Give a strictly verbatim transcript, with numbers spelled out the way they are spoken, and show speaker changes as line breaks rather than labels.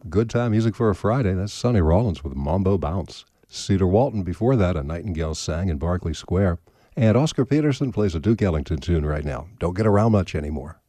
Good time music for a Friday. That's Sonny Rollins with Mambo Bounce. Cedar Walton before that, A Nightingale Sang in Berkeley Square. And Oscar Peterson plays a Duke Ellington tune right now. Don't get around much anymore.